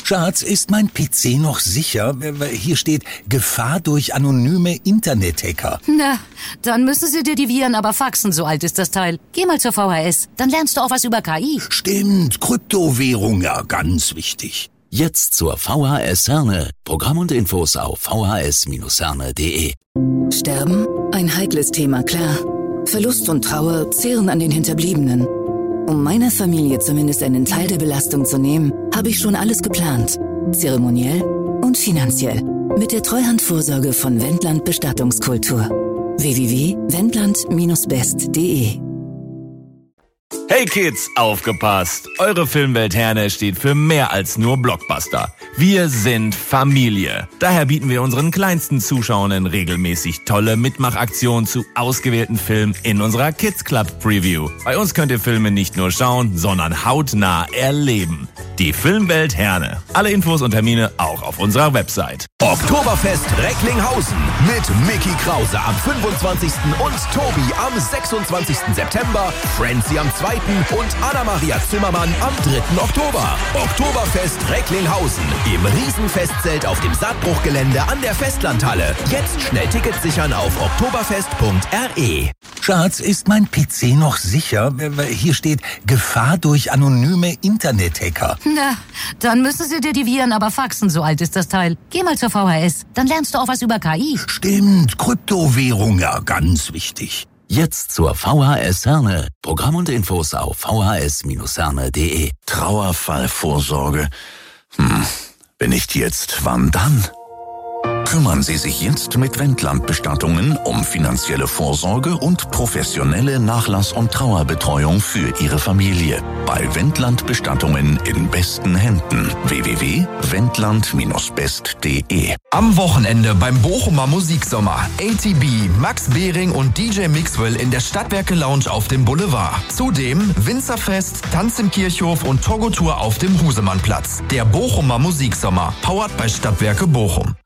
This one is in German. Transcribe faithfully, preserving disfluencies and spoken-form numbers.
Schatz, ist mein P C noch sicher? Hier steht Gefahr durch anonyme Internethacker. Na, dann müssen sie dir die Viren aber faxen, so alt ist das Teil. Geh mal zur V H S, dann lernst du auch was über K I. Stimmt, Kryptowährung, ja, ganz wichtig. Jetzt zur V H S Herne. Programm und Infos auf v h s Bindestrich herne punkt de. Sterben? Ein heikles Thema, klar. Verlust und Trauer zehren an den Hinterbliebenen. Um meiner Familie zumindest einen Teil der Belastung zu nehmen, habe ich schon alles geplant. Zeremoniell und finanziell. Mit der Treuhandvorsorge von Wendland Bestattungskultur. w w w punkt wendland Bindestrich best punkt de. Hey Kids, aufgepasst! Eure Filmwelt Herne steht für mehr als nur Blockbuster. Wir sind Familie. Daher bieten wir unseren kleinsten Zuschauern regelmäßig tolle Mitmachaktionen zu ausgewählten Filmen in unserer Kids Club Preview. Bei uns könnt ihr Filme nicht nur schauen, sondern hautnah erleben. Die Filmwelt Herne. Alle Infos und Termine auch auf unserer Website. Oktoberfest Recklinghausen mit Micky Krause am fünfundzwanzigsten und Tobi am sechsundzwanzigsten September, Franzi am zweiten und Anna-Maria Zimmermann am dritten Oktober. Oktoberfest Recklinghausen im Riesenfestzelt auf dem Saatbruchgelände an der Festlandhalle. Jetzt schnell Tickets sichern auf oktoberfest punkt r e. Schatz, ist mein P C noch sicher? Hier steht Gefahr durch anonyme Internethacker. Na, dann müssen sie dir die Viren aber faxen, so alt ist das Teil. Geh mal zur V H S, dann lernst du auch was über K I. Stimmt, Kryptowährung, ja, ganz wichtig. Jetzt zur V H S Herne. Programm und Infos auf v h s Bindestrich herne punkt de. Trauerfallvorsorge. Hm, wenn nicht jetzt, wann dann? Kümmern Sie sich jetzt mit Wendland Bestattungen um finanzielle Vorsorge und professionelle Nachlass- und Trauerbetreuung für Ihre Familie. Bei Wendland Bestattungen in besten Händen. w w w punkt wendland Bindestrich best punkt de. Am Wochenende beim Bochumer Musiksommer. A T B, Max Behring und D J Mixwell in der Stadtwerke Lounge auf dem Boulevard. Zudem Winzerfest, Tanz im Kirchhof und Togo-Tour auf dem Husemannplatz. Der Bochumer Musiksommer, powered bei Stadtwerke Bochum.